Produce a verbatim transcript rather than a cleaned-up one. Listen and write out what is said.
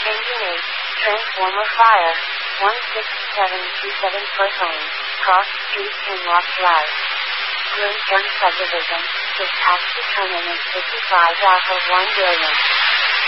Engine eight, Transformer Fire, one six seven two seven First Lane, Cross Street Kinlock Drive. Green Gun Subdivision, with tax determinant fifty-five out of one billion.